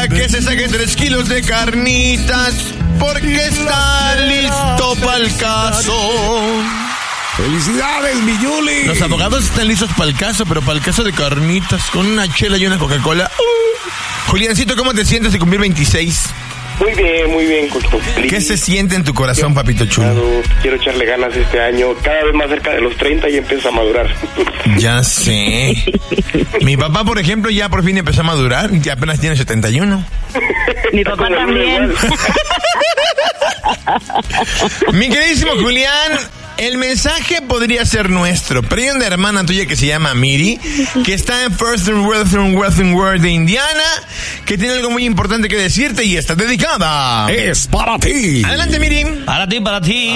para que se saque 3 kilos de carnitas, porque está listo para el caso. ¡Felicidades, mi Yuli! Los abogados están listos para el caso, pero para el caso de carnitas, con una chela y una Coca-Cola. Juliancito, ¿cómo te sientes de cumplir 26? Muy bien, Coquito. ¿Qué se siente en tu corazón, papito chulo? Quiero echarle ganas este año, cada vez más cerca de los 30 y empieza a madurar. Ya sé. Mi papá, por ejemplo, ya por fin empezó a madurar y apenas tiene 71. Mi papá también. Mi queridísimo Julián, el mensaje podría ser nuestro, pero hay una hermana tuya que se llama Miri, que está en First and Western World de Indiana, que tiene algo muy importante que decirte y está dedicada. Es para ti. Adelante, Miri. Para ti. Para ti.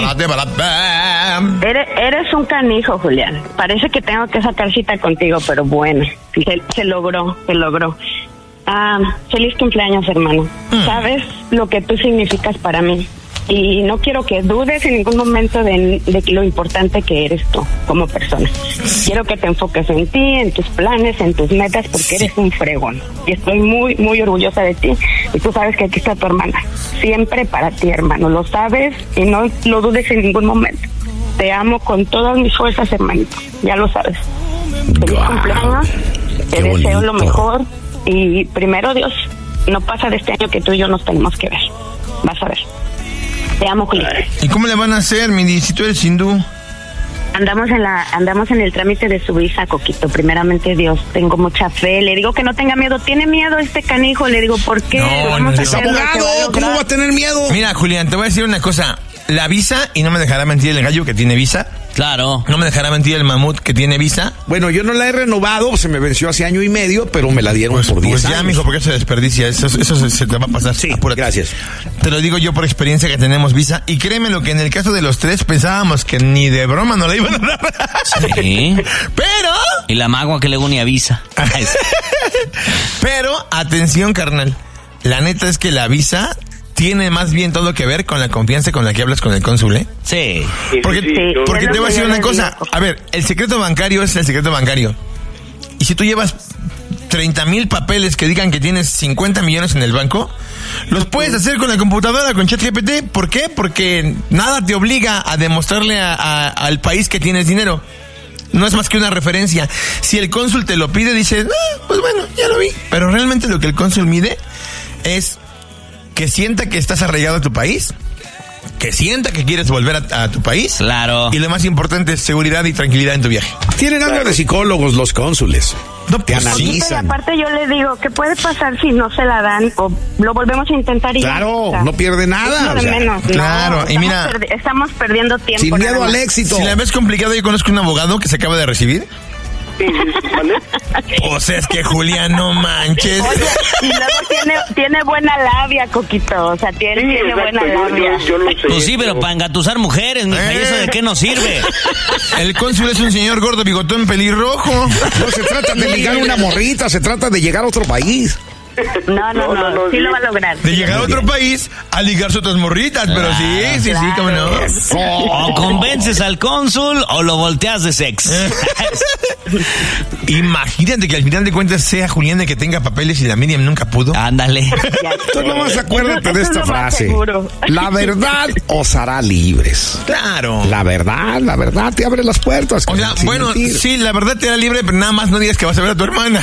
Eres un canijo, Julián. Parece que tengo que sacar cita contigo, pero bueno, se logró. Feliz cumpleaños, hermano. Sabes lo que tú significas para mí. Y no quiero que dudes en ningún momento de lo importante que eres tú como persona. Quiero que te enfoques en ti, en tus planes, en tus metas, porque eres un fregón. Y estoy muy, muy orgullosa de ti. Y tú sabes que aquí está tu hermana. Siempre para ti, hermano. Lo sabes y no lo dudes en ningún momento. Te amo con todas mis fuerzas, hermanito. Ya lo sabes. Feliz cumpleaños. Te deseo lo mejor. Y primero, Dios, no pasa de este año que tú y yo nos tenemos que ver. Vas a ver. Te amo, Julián. ¿Y cómo le van a hacer, Miri, si tú eres hindú? Andamos en el trámite de su visa, Coquito. Primeramente, Dios, tengo mucha fe. Le digo que no tenga miedo. ¿Tiene miedo este canijo? Le digo, ¿por qué? No, es abogado. ¿Cómo va a tener miedo? Mira, Julián, te voy a decir una cosa. La visa, y no me dejará mentir el gallo que tiene visa. Claro. No me dejará mentir el mamut que tiene visa. Bueno, yo no la he renovado, se me venció hace 1 año y medio, pero me la dieron por 10 años. Ya, mijo, porque se desperdicia. Eso se te va a pasar. Sí, apúrate. gracias. Te lo digo yo por experiencia que tenemos visa. Y créeme lo que en el caso de los 3 pensábamos que ni de broma no la iban a dar. Sí. Pero... Y la magua que luego ni avisa. Pero, atención, carnal. La neta es que la visa tiene más bien todo que ver con la confianza con la que hablas con el cónsul, ¿eh? Sí. Porque te voy a decir una cosa. A ver, el secreto bancario es el secreto bancario. Y si tú llevas 30,000 papeles que digan que tienes 50 millones en el banco, los puedes hacer con la computadora, con ChatGPT. ¿Por qué? Porque nada te obliga a demostrarle al país que tienes dinero. No es más que una referencia. Si el cónsul te lo pide, dices, pues bueno, ya lo vi. Pero realmente lo que el cónsul mide es que sienta que estás arraigado a tu país, que sienta que quieres volver a tu país. Claro. Y lo más importante es seguridad y tranquilidad en tu viaje. Tienen algo de psicólogos los cónsules. No, te pues analizan. Y aparte yo le digo, ¿qué puede pasar si no se la dan o lo volvemos a intentar? Y Claro, o sea, no pierde nada. es lo de menos. claro, y mira, estamos perdiendo tiempo. Sin miedo nada al más. éxito. Si la ves complicado, yo conozco un abogado que se acaba de recibir. ¿Vale? O sea, es que Julián, no manches. Oye, y luego tiene buena labia, Coquito. O sea, tiene buena labia. Yo lo sé. Pues sí, pero para engatusar mujeres, mija, ¿y eso de qué nos sirve? El cónsul es un señor gordo, bigotón, pelirrojo. No se trata de ligar una morrita, se trata de llegar a otro país. No, sí lo va a lograr. De llegar a otro país a ligarse otras morritas, pero sí, cómo no. O convences al cónsul o lo volteas de sex. Imagínate que al final de cuentas sea Julián el que tenga papeles y la Miriam nunca pudo. Ándale. Tú nomás acuérdate Eso de es esta lo más frase. seguro. La verdad os hará libres. Claro. La verdad te abre las puertas. O sea, sin bueno, mentir. sí, la verdad te da libre, pero nada más no digas que vas a ver a tu hermana.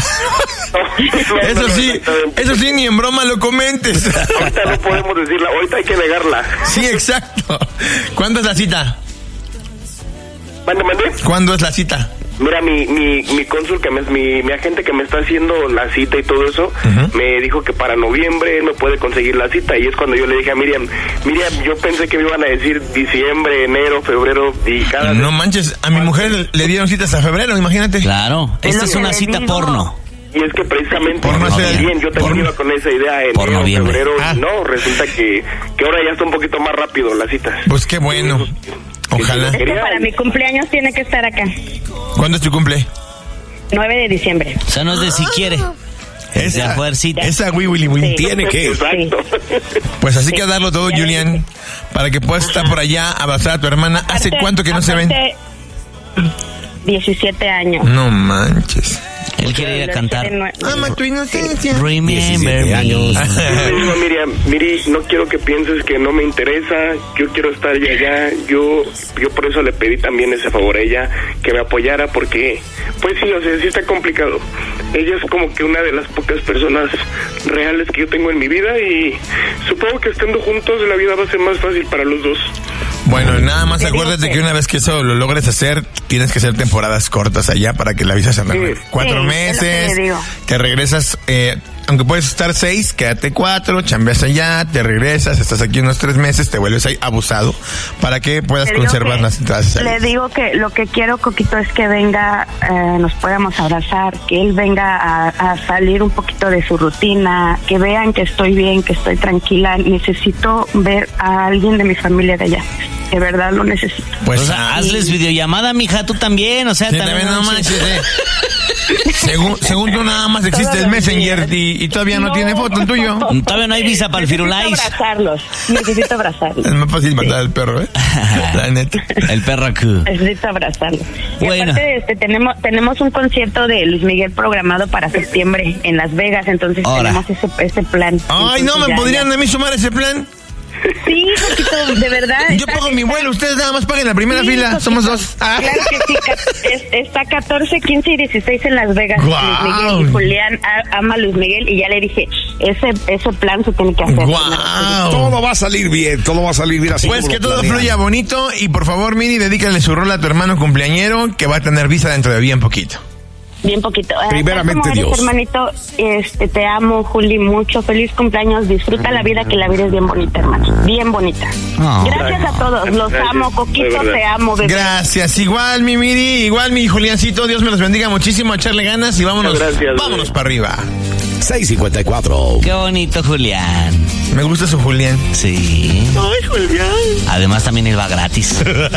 Eso sí, ni en broma lo comentes. Ahorita no podemos decirla, ahorita hay que negarla. Sí, exacto. ¿Cuándo es la cita? ¿Mande? ¿Cuándo es la cita? Mira, mi cónsul, mi agente que me está haciendo la cita y todo eso, me dijo que para noviembre él me puede conseguir la cita. Y es cuando yo le dije a Miriam, yo pensé que me iban a decir diciembre, enero, febrero y cada... No manches, a mi mujer le dieron citas a febrero, imagínate. Claro, esta es una cita porno. Y es que precisamente Por no ser- bien, yo también iba con esa idea en por enero, noviembre. febrero, Ah. y no, resulta que ahora ya está un poquito más rápido la cita. Pues qué bueno. Ojalá. Es que para mi cumpleaños tiene que estar acá. ¿Cuándo es tu cumple? 9 de diciembre. O sea, no es de si quiere. Es de a fuercita. Esa Willy Willy Sí. tiene que. Exacto. Pues así que a darlo todo, Julián, para que puedas estar por allá, abrazar a tu hermana. ¿Hace cuánto que no se ven? 17 años. No manches. Él quiere ir a cantar. Ama tu inocencia. Remember me. años. Yo le digo, Miriam, Miri, no quiero que pienses que no me interesa, yo quiero estar allá, yo por eso le pedí también ese favor a ella, que me apoyara, porque, pues sí, o sea, sí está complicado. Ella es como que una de las pocas personas reales que yo tengo en mi vida y supongo que estando juntos la vida va a ser más fácil para los dos. Bueno, nada más acuérdate que una vez que eso lo logres hacer, tienes que hacer temporadas cortas allá para que la visa se arregle. 4 meses, te regresas, aunque puedes estar 6, quédate 4, chambeas allá, te regresas, estás aquí unos 3 meses, te vuelves ahí abusado para que puedas conservar las entradas. Le digo que lo que quiero, Coquito, es que venga, nos podamos abrazar, que él venga a salir un poquito de su rutina, que vean que estoy bien, que estoy tranquila. Necesito ver a alguien de mi familia de allá. De verdad lo necesito. Pues, o sea, hazles videollamada, mija, tú también, o sea, sí, también no manches, según tú nada más existe el Messenger y todavía no tiene foto el tuyo. Todavía no hay visa para el Firulais. Necesito abrazarlos. Es más fácil matar al perro, la neta. El perro aquí. Necesito abrazarlos. Y bueno. aparte, tenemos un concierto de Luis Miguel programado para septiembre en Las Vegas, entonces tenemos ese plan. Ay, entonces, no, ¿me podrían a mí sumar ese plan? Sí, Coquito, de verdad. Yo pago mi vuelo, ustedes nada más paguen la primera fila, Coquito, somos 2. Claro que sí, está 14, 15 y 16 en Las Vegas. Wow. Luis Miguel y Julián ama a Luis Miguel y ya le dije, ese plan se tiene que hacer. Wow. Todo va a salir bien, así. Pues como que lo todo planean. fluya bonito y por favor, Miri, dedícale su rol a tu hermano cumpleañero que va a tener visa dentro de bien poquito. Bien poquito. Primeramente como eres, Dios. hermanito, te amo, Juli, mucho. Feliz cumpleaños. Disfruta la vida, que la vida es bien bonita, hermano. Bien bonita. Oh. Gracias a todos. Los amo, Coquito, te amo, bebé. Gracias. Igual, mi Miri, igual, mi Juliancito. Dios me los bendiga muchísimo. A echarle ganas y vámonos. Gracias, vámonos para arriba. 6:54. Qué bonito, Julián. Me gusta su Julián. Sí. Ay, Julián. Además también él va gratis.